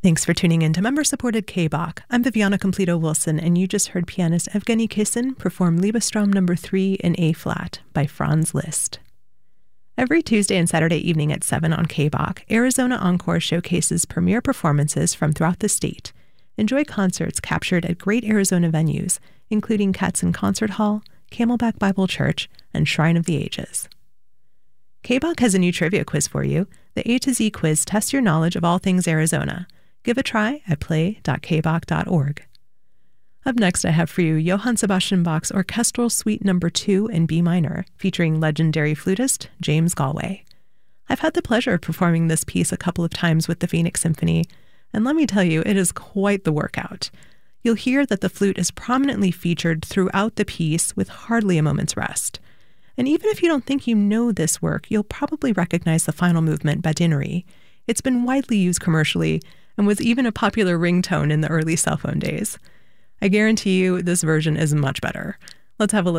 Thanks for tuning in to member-supported K-Bach. I'm Viviana Completo-Wilson, and you just heard pianist Evgeny Kissin perform Liebestrom No. 3 in A-flat by Franz Liszt. Every Tuesday and Saturday evening at 7 on K-Bach, Arizona Encore showcases premier performances from throughout the state. Enjoy concerts captured at great Arizona venues, including Katzen Concert Hall, Camelback Bible Church, and Shrine of the Ages. K-Bach has a new trivia quiz for you. The A to Z quiz tests your knowledge of all things Arizona. Give a try at play.kbach.org. Up next, I have for you Johann Sebastian Bach's Orchestral Suite No. 2 in B minor, featuring legendary flutist James Galway. I've had the pleasure of performing this piece a couple of times with the Phoenix Symphony, and let me tell you, it is quite the workout. You'll hear that the flute is prominently featured throughout the piece with hardly a moment's rest. And even if you don't think you know this work, you'll probably recognize the final movement, Badineri. It's been widely used commercially, and was even a popular ringtone in the early cell phone days. I guarantee you this version is much better. Let's have a listen.